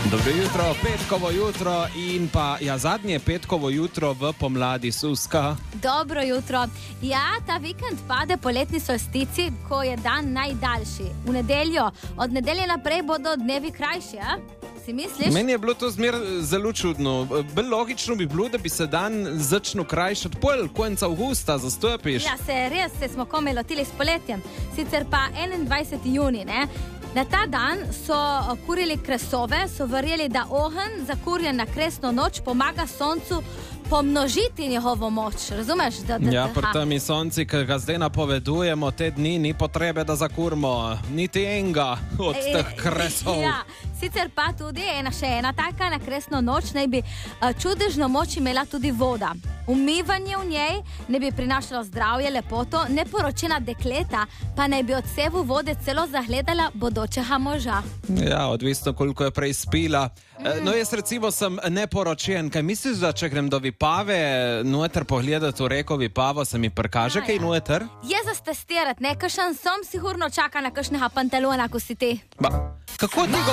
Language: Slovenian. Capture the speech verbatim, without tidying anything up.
Dobro jutro, petkovo jutro in pa ja, zadnje petkovo jutro v pomladi, Suska. Dobro jutro. Ja, ta vikend pade poletni solstici, ko je dan najdaljši. V nedeljo, od nedelje naprej bodo dnevi krajši, a? Si misliš? Meni je bilo to zmer zelo čudno. Bolj logično bi bilo, da bi se dan začel krajšati pol konca avgusta, zastopiš. Ja, se res, se smo komaj lotili s poletjem. Sicer pa enaindvajseti junij, ne? Na ta dan so kurili kresove, so verjeli, da ogenj zakurjen na kresno noč pomaga soncu pomnožiti njegovo moč. Razumeš? Da, da, Ja, da, pri ha. temi sonci, ki ga zdaj napovedujemo, te dni ni potrebe, da zakurmo niti enega od E, teh kresov. Ja, sicer pa tudi ena, še ena taka na kresno noč naj bi a, čudežno moč imela tudi voda. Umivanje v njej ne bi prinašalo zdravje, lepoto, neporočena dekleta pa naj bi od sevu vode celo zagledala bodočega moža. Ja, odvisno, koliko je prej spila. Mm. No, jaz recimo sem neporočen. Kaj misliš, da če grem do Vipave noter pogledati v reko Vipavo, se mi prikaže Ja, kaj ja. noter? Je za stestirati, ne? Kakšen som sigurno čaka na kakšnega pantalona, ko si ti. Ba, kako ti